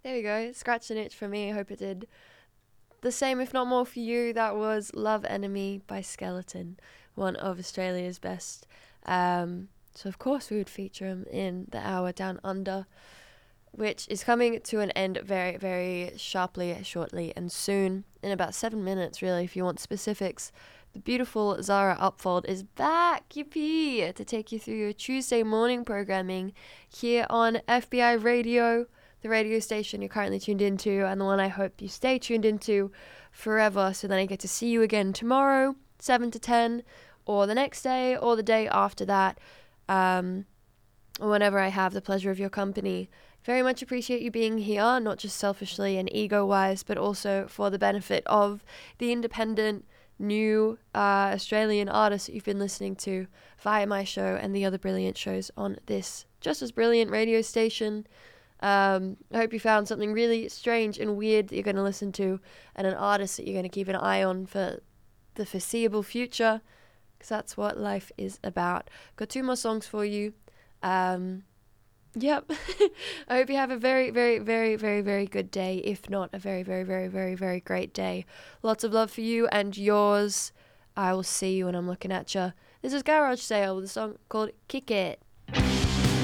There we go. Scratch an itch for me. I hope it did the same, if not more, for you. That was Love Enemy by Skeleton, one of Australia's best. So, of course, we would feature him in the hour Down Under, which is coming to an end very, very sharply, shortly, and soon, in about 7 minutes, really, if you want specifics. The beautiful Zara Upfold is back, yippee, to take you through your Tuesday morning programming here on FBI Radio, the radio station you're currently tuned into, and the one I hope you stay tuned into forever, so then I get to see you again tomorrow, 7 to 10, or the next day, or the day after that, or whenever I have the pleasure of your company. Very much appreciate you being here, not just selfishly and ego-wise, but also for the benefit of the independent, new Australian artists that you've been listening to via my show and the other brilliant shows on this just as brilliant radio station. I hope you found something really strange and weird that you're going to listen to, and an artist that you're going to keep an eye on for the foreseeable future, because that's what life is about. Got 2 more songs for you. Yep. I hope you have a very, very, very, very, very good day. If not, a very, very, very, very, very great day. Lots of love for you and yours. I will see you when I'm looking at you. This is Garage Sale with a song called Kick It.